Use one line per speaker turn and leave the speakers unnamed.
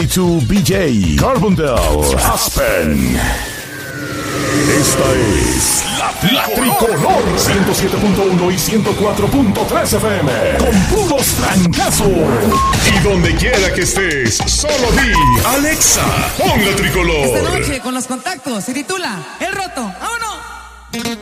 to BJ Carbondale Aspen. Esta es la Tricolor 107.1 y 104.3 FM con puros trancazos. Y donde quiera que estés, solo di Alexa, pon la Tricolor.
Esta noche con los contactos se titula El Roto. ¡Vámonos!